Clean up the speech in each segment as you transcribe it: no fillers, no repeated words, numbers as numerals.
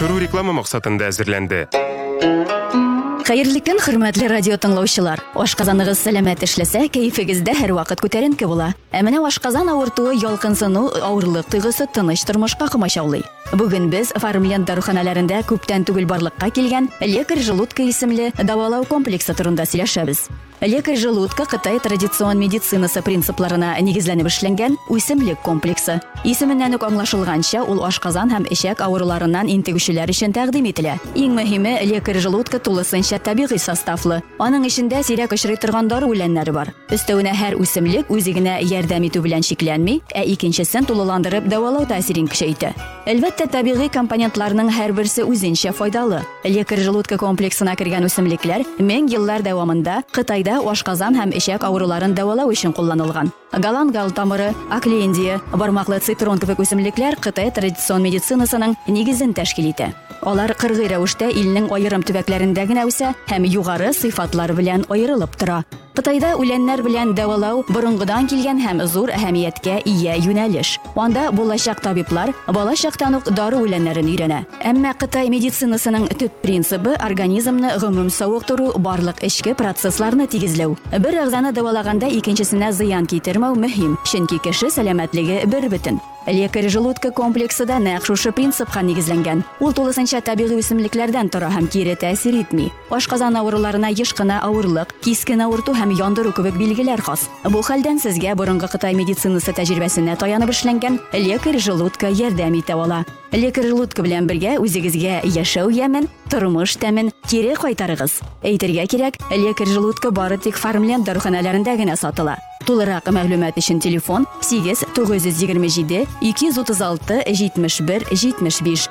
тапшыру реклама максатында әзерләнде. Хәерле көн, хөрмәтле радио тыңлаучылар. Ашказаныгыз сәламәт эшләсә, кәефегездә һәр вакыт күтәренке була. Ә менә ашказан авыртуы, ялкынсыну, авырлык тойгысы тыныч тормышка комачаулый. Бүген без Фармленд даруханаларында күптән түгел барлыкка килгән лекарь желудка исемле дәвалау комплексы турында сөйләшәбез. Лекарь желудка Кытай традицион медицинасы принципларына нигезләнеп эшләнгән үсемлек комплексы. Исеменнән үк аңлашылганча, ул ашказан һәм эчәк авыруларыннан интегүчеләр өчен тәкъдим ителә. Иң мөһиме, лекарь желудка тулысынча табигый составлы. Аның эчендә сирәк очрый торган дары үләннәре бар. Өстәвенә һәр үсемлек үзигенә ярдәм итү белән шикләнми, ә икенчесен тулыландырып дәвалау тәэсирен көчәйтә. Әлбәттә, табигый компонентларның һәрберсе үзенчә файдалы. Лекарь желудка комплексына кергән үсемлекләр 1000 еллар дәвамында Кытайда ашказан һәм эчәк авыруларын дәвалау өчен кулланылган. Галангал тамыры, аклендия, бармаклы цитрон кебек үсемлекләр Кытай традицион медицинасының нигезен тәшкил итә. Алар кыргый рәвештә илнең аерым төбәкләрендә генә үсә һәм югары сыйфатлар белән аерылып тора. Кытайда үләннәр белән дәвалау борынгыдан килгән һәм зур әһәмияткә ия юнәлеш. Анда булачак табиблар бала чактан ук дары үләннәрен өйрәнә. Әмма Кытай медицинасының төп принцибы организмны гомум савыктыру, барлык эчке процессларны тигезләү. Бер әгъзаны дәвалаганда икенчесенә зыян китермәү мөһим, чөнки кеше сәламәтлеге бер бөтен. Лекарь желудка комплексы да нәкъ шушы принципка нигезләнгән. Ул тулысынча табигый үсемлекләрдән тора һәм кире тәэсир итми. Ашказан авыруларына еш кына авырлык, кискен авырту һәм яндыру кебек билгеләр хас. Бу хәлдән сезгә борынгы Кытай медицинасы тәҗрибәсенә таянып эшләнгән лекарь желудка ярдәм итә ала. Лекарь желудка белән бергә үзегезгә яшәү ямен, тормыш тәмен кире кайтарыгыз. Әйтергә кирәк, лекарь желудка бары тик Фармленд даруханаларында гына сатыла. Тулырак мәгълүмат өчен телефон 8927 236 71 75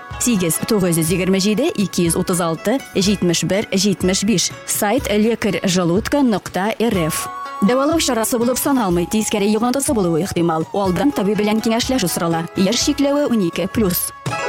8927 236 71 75. Сайт лекарьжелудка.рф. Дәвалау чарасы булып саналмый, тискәре йогынтысы булуы ихтимал. Алдан табиб белән киңәшләшү сорала. Яшь чикләве 12+.